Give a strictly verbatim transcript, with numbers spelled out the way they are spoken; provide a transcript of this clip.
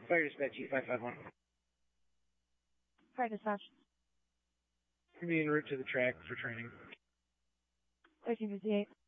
Fire dispatch E five five one. Fire dispatch. Be en route to the track for training. thirteen fifty-eight.